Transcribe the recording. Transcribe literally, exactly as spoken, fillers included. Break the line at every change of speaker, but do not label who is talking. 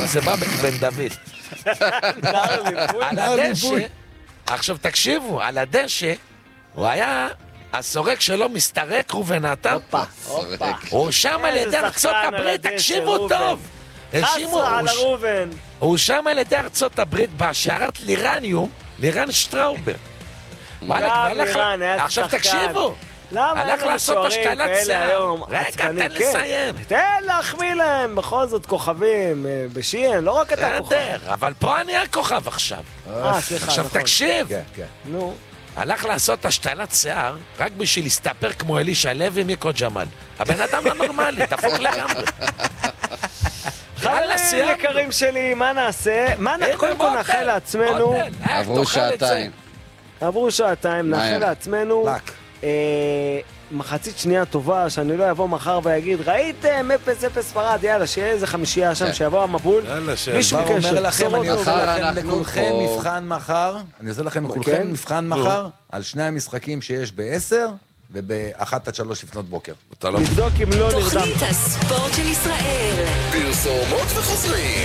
זה בא בן דוד. על הדשא, עכשיו תקשיבו, על הדשא, הוא היה, הסורק שלו מסתרק ראובן עטר. הוא שם על ידי ארצות הברית, תקשיבו טוב.
חסרה על הראובן.
הוא שם על ידי ארצות הברית בהשארת לירניום, לירן שטראובר. עכשיו תקשיבו. הלך לעשות השתלת שיער. רגע, תן לסיים.
תן להחמיא להם, בכל זאת כוכבים בשיען, לא רק אתה כוכב.
אבל פה אני הכוכב עכשיו.
אה, סליחה,
עכשיו תקשיב.
נו.
הלך לעשות השתלת שיער רק בשביל להסתפר כמו אלישע לוי מיקו ג'מאל. הבן אדם לא נורמלי, דפוק לגמרי.
חברים יקרים שלי, מה נעשה? מה קודם כל נאחל לעצמנו?
עברו שעתיים.
עברו שעתיים, נאחל לעצמנו מחצית שנייה טובה, שאני לא אבוא מחר ויגיד ראיתם אפס אפס ספרד, יאללה, שיהיה איזה חמישייה שם, שיבוא המבול.
מישהו
אומר לכם, אני עושה לכם לכולכם מבחן מחר, אני עושה לכם לכולכם מבחן מחר על שני המשחקים שיש בעשר ובאחת עד שלוש לפנות בוקר.
נבדוק אם לא נרדם.
תוכנית הספורט של ישראל.
פרסומות וחוזרים.